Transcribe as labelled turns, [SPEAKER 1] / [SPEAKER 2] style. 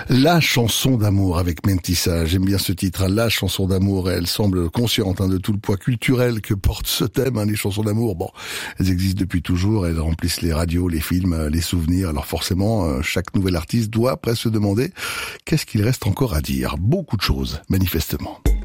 [SPEAKER 1] La chanson d'amour avec Mentissa. J'aime bien ce titre, La chanson d'amour. Elle semble consciente de tout le poids culturel que porte ce thème. Les chansons d'amour, bon, elles existent depuis toujours. Elles remplissent les radios, les films, les souvenirs. Alors forcément, chaque nouvel artiste doit presque se demander qu'est-ce qu'il reste encore à dire. Beaucoup de choses, manifestement.